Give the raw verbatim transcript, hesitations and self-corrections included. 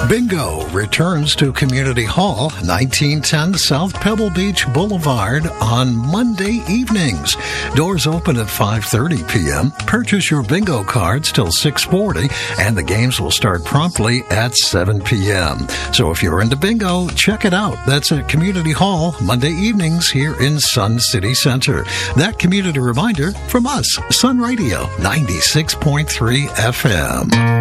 Bingo returns to Community Hall, nineteen ten South Pebble Beach Boulevard on Monday evenings. Doors open at five thirty p.m. Purchase your bingo cards till six forty, and the games will start promptly at seven p.m. So if you're into bingo, check it out. That's at Community Hall, Monday evenings here in Sun City Center. That community reminder from us, Sun Radio, ninety-six point three F M.